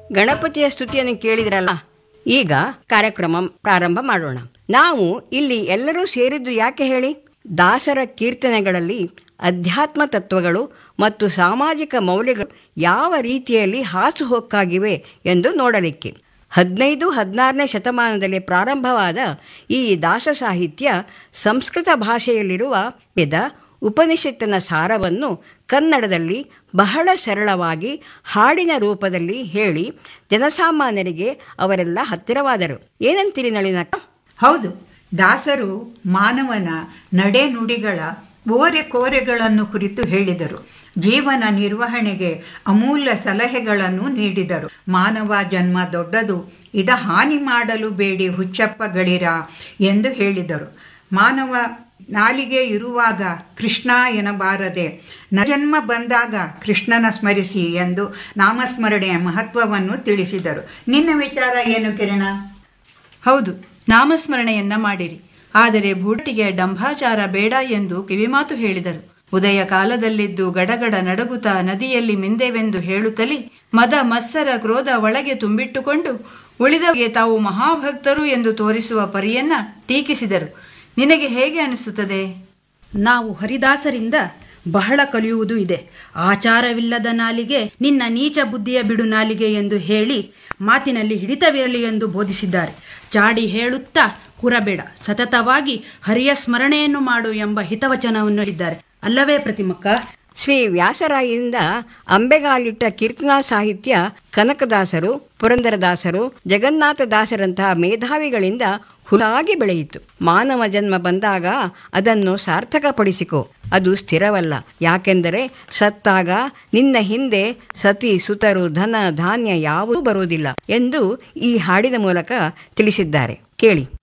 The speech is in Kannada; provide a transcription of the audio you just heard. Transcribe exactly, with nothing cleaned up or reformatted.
ಗಣಪತಿಯ ಸ್ತುತಿಯನ್ನು ಕೇಳಿದ್ರಲ್ಲ, ಈಗ ಕಾರ್ಯಕ್ರಮ ಪ್ರಾರಂಭ ಮಾಡೋಣ. ನಾವು ಇಲ್ಲಿ ಎಲ್ಲರೂ ಸೇರಿದ್ದು ಯಾಕೆ ಹೇಳಿ? ದಾಸರ ಕೀರ್ತನೆಗಳಲ್ಲಿ ಅಧ್ಯಾತ್ಮ ತತ್ವಗಳು ಮತ್ತು ಸಾಮಾಜಿಕ ಮೌಲ್ಯಗಳು ಯಾವ ರೀತಿಯಲ್ಲಿ ಹಾಸುಹೊಕ್ಕಾಗಿವೆ ಎಂದು ನೋಡಲಿಕ್ಕೆ. ಹದಿನೈದು ಹದಿನಾರನೇ ಶತಮಾನದಲ್ಲಿ ಪ್ರಾರಂಭವಾದ ಈ ದಾಸ ಸಾಹಿತ್ಯ ಸಂಸ್ಕೃತ ಭಾಷೆಯಲ್ಲಿರುವ ವೇದ ಉಪನಿಷತ್ತಿನ ಸಾರವನ್ನು ಕನ್ನಡದಲ್ಲಿ ಬಹಳ ಸರಳವಾಗಿ ಹಾಡಿನ ರೂಪದಲ್ಲಿ ಹೇಳಿ ಜನಸಾಮಾನ್ಯರಿಗೆ ಅವರೆಲ್ಲ ಹತ್ತಿರವಾದರು. ಏನಂತೀರಿ ನಳಿನಕ್ಕ? ಹೌದು, ದಾಸರು ಮಾನವನ ನಡೆ ನುಡಿಗಳ ಓರೆ ಕೋರೆಗಳನ್ನು ಕುರಿತು ಹೇಳಿದರು. ಜೀವನ ನಿರ್ವಹಣೆಗೆ ಅಮೂಲ್ಯ ಸಲಹೆಗಳನ್ನು ನೀಡಿದರು. ಮಾನವ ಜನ್ಮ ದೊಡ್ಡದು, ಇದ ಹಾನಿ ಮಾಡಲು ಬೇಡಿ ಹುಚ್ಚಪ್ಪಗಳಿರ ಎಂದು ಹೇಳಿದರು. ಮಾನವ ನಾಲಿಗೆ ಇರುವಾಗ ಕೃಷ್ಣ ಎನ್ನಬಾರದೆ, ಜನ್ಮ ಬಂದಾಗ ಕೃಷ್ಣನ ಸ್ಮರಿಸಿ ಎಂದು ನಾಮಸ್ಮರಣೆಯ ಮಹತ್ವವನ್ನು ತಿಳಿಸಿದರು. ನಿನ್ನ ವಿಚಾರ ಏನು ಕಿರಣ? ಹೌದು, ನಾಮಸ್ಮರಣೆಯನ್ನ ಮಾಡಿರಿ, ಆದರೆ ಬೂಟಿಗೆ ಡಂಭಾಚಾರ ಬೇಡ ಎಂದು ಕಿವಿಮಾತು ಹೇಳಿದರು. ಉದಯ ಕಾಲದಲ್ಲಿದ್ದು ಗಡಗಡ ನಡಗುತ್ತಾ ನದಿಯಲ್ಲಿ ಮಿಂದೆವೆಂದು ಹೇಳುತ್ತಲೇ ಮದ ಮತ್ಸರ ಕ್ರೋಧ ಒಳಗೆ ತುಂಬಿಟ್ಟುಕೊಂಡು ಉಳಿದವರಿಗೆ ತಾವು ಮಹಾಭಕ್ತರು ಎಂದು ತೋರಿಸುವ ಪರಿಯನ್ನ ಟೀಕಿಸಿದರು. ನಿನಗೆ ಹೇಗೆ ಅನಿಸುತ್ತದೆ? ನಾವು ಹರಿದಾಸರಿಂದ ಬಹಳ ಕಲಿಯುವುದು ಇದೆ. ಆಚಾರವಿಲ್ಲದ ನಾಲಿಗೆ ನಿನ್ನ ನೀಚ ಬುದ್ಧಿಯ ಬಿಡು ನಾಲಿಗೆ ಎಂದು ಹೇಳಿ ಮಾತಿನಲ್ಲಿ ಹಿಡಿತವಿರಲಿ ಎಂದು ಬೋಧಿಸಿದ್ದಾರೆ. ಚಾಡಿ ಹೇಳುತ್ತಾ ಕುರಬೇಡ, ಸತತವಾಗಿ ಹರಿಯ ಸ್ಮರಣೆಯನ್ನು ಮಾಡು ಎಂಬ ಹಿತವಚನವನ್ನು ಹೇಳಿದ್ದಾರೆ ಅಲ್ಲವೇ ಪ್ರತಿಮಕ್ಕ? ಶ್ರೀ ವ್ಯಾಸರಾಯರಿಂದ ಅಂಬೆಗಾಲಿಟ್ಟ ಕೀರ್ತನಾ ಸಾಹಿತ್ಯ ಕನಕದಾಸರು, ಪುರಂದರದಾಸರು, ಜಗನ್ನಾಥದಾಸರಂತಹ ಮೇಧಾವಿಗಳಿಂದ ಹುಲಾಗಿ ಬೆಳೆಯಿತು. ಮಾನವ ಜನ್ಮ ಬಂದಾಗ ಅದನ್ನು ಸಾರ್ಥಕಪಡಿಸಿಕೊ, ಅದು ಸ್ಥಿರವಲ್ಲ. ಯಾಕೆಂದರೆ ಸತ್ತಾಗ ನಿನ್ನ ಹಿಂದೆ ಸತಿ ಸುತರು ಧನ ಧಾನ್ಯ ಯಾವುದೂ ಬರುವುದಿಲ್ಲ ಎಂದು ಈ ಹಾಡಿನ ಮೂಲಕ ತಿಳಿಸಿದ್ದಾರೆ. ಕೇಳಿ.